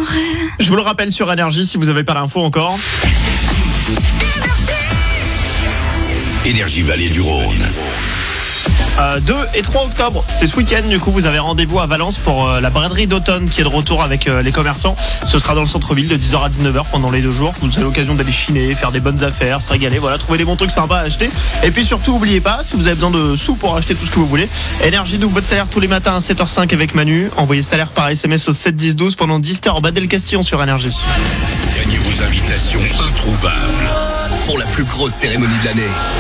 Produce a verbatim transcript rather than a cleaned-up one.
Je vous le rappelle sur Énergie si vous n'avez pas l'info encore. Énergie Vallée du Rhône. Euh, deux et trois octobre, c'est ce week-end. Du coup, vous avez rendez-vous à Valence pour euh, la braderie d'automne qui est de retour avec euh, les commerçants. Ce sera dans le centre-ville de dix heures à dix-neuf heures pendant les deux jours. Vous avez l'occasion d'aller chiner, faire des bonnes affaires, se régaler, voilà, trouver des bons trucs sympas à acheter. Et puis surtout, n'oubliez pas, si vous avez besoin de sous pour acheter tout ce que vous voulez, Énergie double votre salaire tous les matins à sept heures cinq avec Manu. Envoyez salaire par S M S au sept dix douze pendant dix heures. Badel Castillon sur Énergie. Gagnez vos invitations introuvables pour la plus grosse cérémonie de l'année.